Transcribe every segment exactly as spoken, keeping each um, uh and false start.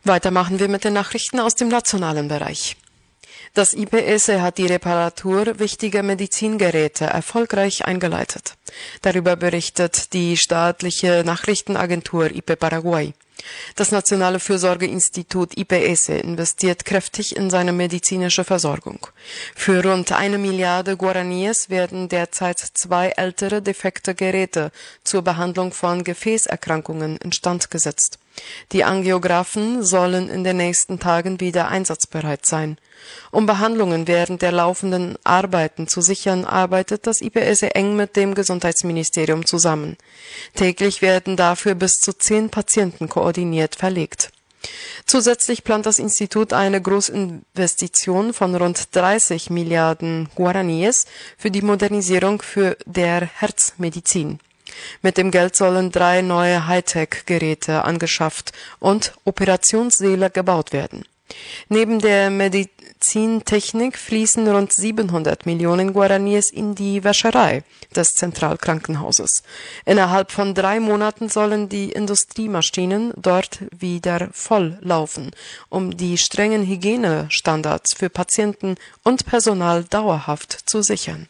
Weiter machen wir mit den Nachrichten aus dem nationalen Bereich. Das I P S hat die Reparatur wichtiger Medizingeräte erfolgreich eingeleitet. Darüber berichtet die staatliche Nachrichtenagentur I P Paraguay. Das Nationale Fürsorgeinstitut I P S investiert kräftig in seine medizinische Versorgung. Für rund eine Milliarde Guaraníes werden derzeit zwei ältere defekte Geräte zur Behandlung von Gefäßerkrankungen instand gesetzt. Die Angiographen sollen in den nächsten Tagen wieder einsatzbereit sein. Um Behandlungen während der laufenden Arbeiten zu sichern, arbeitet das I P S eng mit dem Gesundheitsministerium zusammen. Täglich werden dafür bis zu zehn Patienten koordiniert verlegt. Zusätzlich plant das Institut eine Großinvestition von rund dreißig Milliarden Guaraníes für die Modernisierung für der Herzmedizin. Mit dem Geld sollen drei neue Hightech-Geräte angeschafft und Operationssäle gebaut werden. Neben der Medizintechnik fließen rund siebenhundert Millionen Guaraníes in die Wäscherei des Zentralkrankenhauses. Innerhalb von drei Monaten sollen die Industriemaschinen dort wieder voll laufen, um die strengen Hygienestandards für Patienten und Personal dauerhaft zu sichern.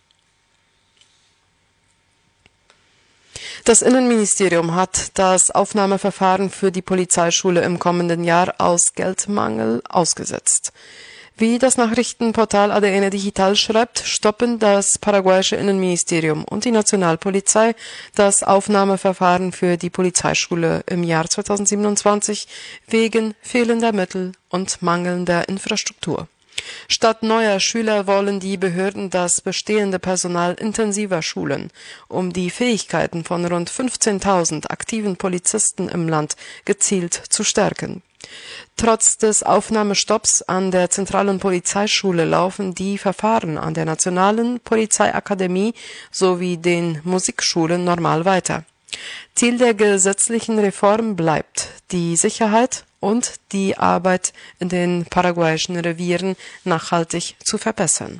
Das Innenministerium hat das Aufnahmeverfahren für die Polizeischule im kommenden Jahr aus Geldmangel ausgesetzt. Wie das Nachrichtenportal A D N Digital schreibt, stoppen das paraguayische Innenministerium und die Nationalpolizei das Aufnahmeverfahren für die Polizeischule im Jahr zweitausendsiebenundzwanzig wegen fehlender Mittel und mangelnder Infrastruktur. Statt neuer Schüler wollen die Behörden das bestehende Personal intensiver schulen, um die Fähigkeiten von rund fünfzehntausend aktiven Polizisten im Land gezielt zu stärken. Trotz des Aufnahmestopps an der zentralen Polizeischule laufen die Verfahren an der Nationalen Polizeiakademie sowie den Musikschulen normal weiter. Ziel der gesetzlichen Reform bleibt die Sicherheit und die Arbeit in den paraguayischen Revieren nachhaltig zu verbessern.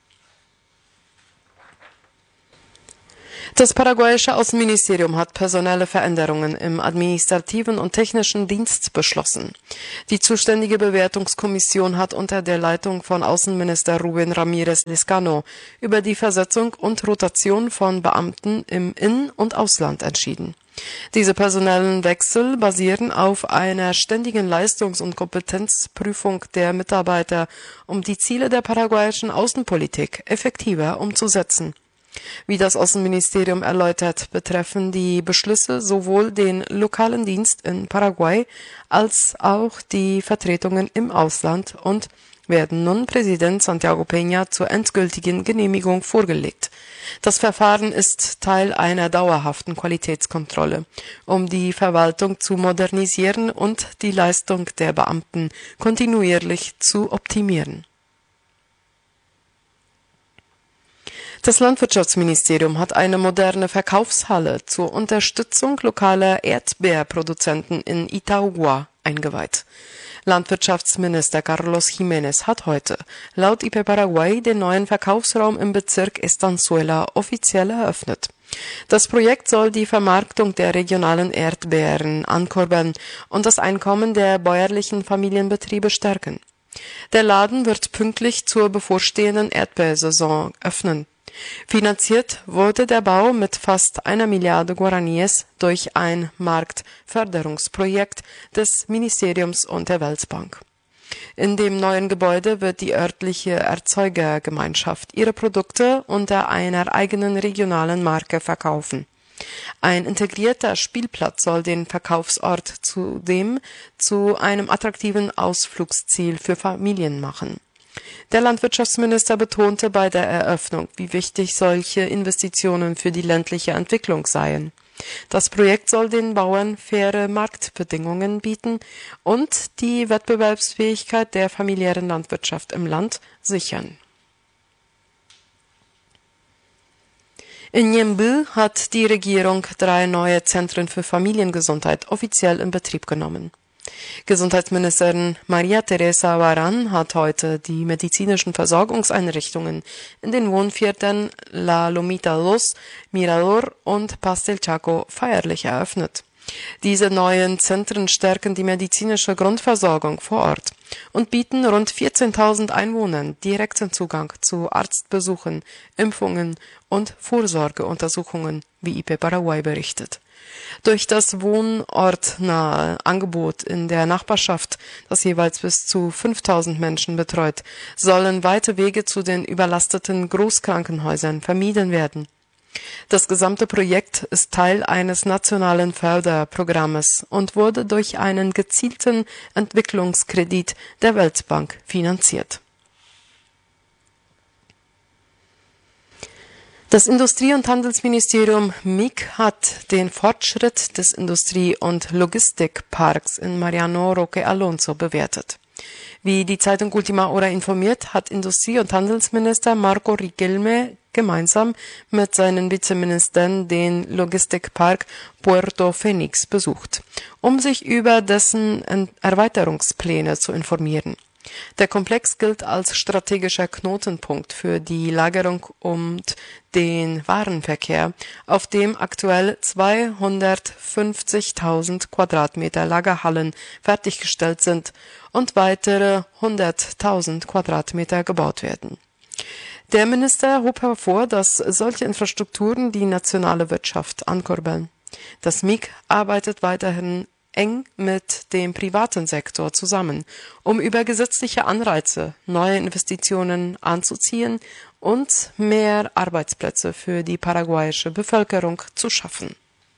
Das paraguayische Außenministerium hat personelle Veränderungen im administrativen und technischen Dienst beschlossen. Die zuständige Bewertungskommission hat unter der Leitung von Außenminister Rubén Ramírez Lezcano über die Versetzung und Rotation von Beamten im In- und Ausland entschieden. Diese personellen Wechsel basieren auf einer ständigen Leistungs- und Kompetenzprüfung der Mitarbeiter, um die Ziele der paraguayischen Außenpolitik effektiver umzusetzen. Wie das Außenministerium erläutert, betreffen die Beschlüsse sowohl den lokalen Dienst in Paraguay als auch die Vertretungen im Ausland und werden nun Präsident Santiago Peña zur endgültigen Genehmigung vorgelegt. Das Verfahren ist Teil einer dauerhaften Qualitätskontrolle, um die Verwaltung zu modernisieren und die Leistung der Beamten kontinuierlich zu optimieren. Das Landwirtschaftsministerium hat eine moderne Verkaufshalle zur Unterstützung lokaler Erdbeerproduzenten in Itaúguá eingeweiht. Landwirtschaftsminister Carlos Jiménez hat heute laut I P Paraguay den neuen Verkaufsraum im Bezirk Estanzuela offiziell eröffnet. Das Projekt soll die Vermarktung der regionalen Erdbeeren ankurbeln und das Einkommen der bäuerlichen Familienbetriebe stärken. Der Laden wird pünktlich zur bevorstehenden Erdbeersaison öffnen. Finanziert wurde der Bau mit fast einer Milliarde Guaraníes durch ein Marktförderungsprojekt des Ministeriums und der Weltbank. In dem neuen Gebäude wird die örtliche Erzeugergemeinschaft ihre Produkte unter einer eigenen regionalen Marke verkaufen. Ein integrierter Spielplatz soll den Verkaufsort zudem zu einem attraktiven Ausflugsziel für Familien machen. Der Landwirtschaftsminister betonte bei der Eröffnung, wie wichtig solche Investitionen für die ländliche Entwicklung seien. Das Projekt soll den Bauern faire Marktbedingungen bieten und die Wettbewerbsfähigkeit der familiären Landwirtschaft im Land sichern. In Ñemby hat die Regierung drei neue Zentren für Familiengesundheit offiziell in Betrieb genommen. Gesundheitsministerin María Teresa Barán hat heute die medizinischen Versorgungseinrichtungen in den Wohnvierteln La Lomita dos, Mirador und Pastel Chaco feierlich eröffnet. Diese neuen Zentren stärken die medizinische Grundversorgung vor Ort und bieten rund vierzehntausend Einwohnern direkten Zugang zu Arztbesuchen, Impfungen und Vorsorgeuntersuchungen, wie I P Paraguay berichtet. Durch das wohnortnahe Angebot in der Nachbarschaft, das jeweils bis zu fünftausend Menschen betreut, sollen weite Wege zu den überlasteten Großkrankenhäusern vermieden werden. Das gesamte Projekt ist Teil eines nationalen Förderprogrammes und wurde durch einen gezielten Entwicklungskredit der Weltbank finanziert. Das Industrie- und Handelsministerium M I G hat den Fortschritt des Industrie- und Logistikparks in Mariano Roque Alonso bewertet. Wie die Zeitung Ultima Hora informiert, hat Industrie- und Handelsminister Marco Riquelme gemeinsam mit seinen Vizeministern den Logistikpark Puerto Fénix besucht, um sich über dessen Erweiterungspläne zu informieren. Der Komplex gilt als strategischer Knotenpunkt für die Lagerung und den Warenverkehr, auf dem aktuell zweihundertfünfzigtausend Quadratmeter Lagerhallen fertiggestellt sind und weitere hunderttausend Quadratmeter gebaut werden. Der Minister hob hervor, dass solche Infrastrukturen die nationale Wirtschaft ankurbeln. Das M I G arbeitet weiterhin eng mit dem privaten Sektor zusammen, um über gesetzliche Anreize neue Investitionen anzuziehen und mehr Arbeitsplätze für die paraguayische Bevölkerung zu schaffen.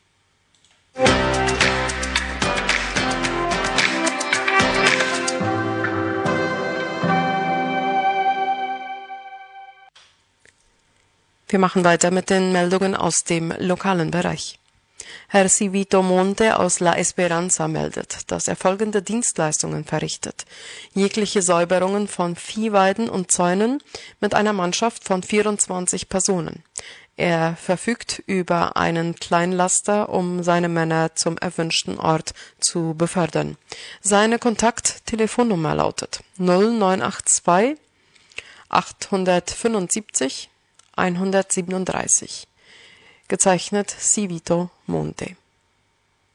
Wir machen weiter mit den Meldungen aus dem lokalen Bereich. Herr Civito Monte aus La Esperanza meldet, dass er folgende Dienstleistungen verrichtet: jegliche Säuberungen von Viehweiden und Zäunen mit einer Mannschaft von vierundzwanzig Personen. Er verfügt über einen Kleinlaster, um seine Männer zum erwünschten Ort zu befördern. Seine Kontakttelefonnummer lautet null neun acht zwei achthundertfünfundsiebzig hundertsiebenunddreißig. Gezeichnet Civito Monte.